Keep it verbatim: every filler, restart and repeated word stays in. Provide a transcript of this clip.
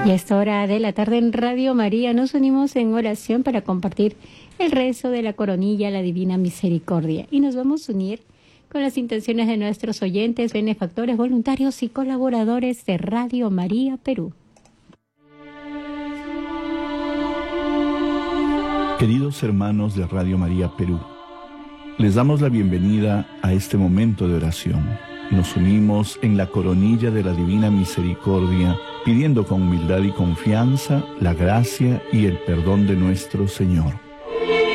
Y a esta hora de la tarde en Radio María nos unimos en oración para compartir el rezo de la coronilla a la Divina Misericordia. Y nos vamos a unir con las intenciones de nuestros oyentes, benefactores, voluntarios y colaboradores de Radio María Perú. Queridos hermanos de Radio María Perú, les damos la bienvenida a este momento de oración. Nos unimos en la coronilla de la Divina Misericordia, pidiendo con humildad y confianza la gracia y el perdón de nuestro Señor.